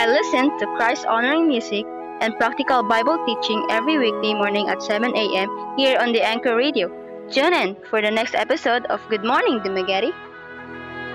listen to Christ honoring music and practical Bible teaching every weekday morning at 7 a.m. here on the Anchor Radio. Tune in for the next episode of Good Morning, Dumaguete.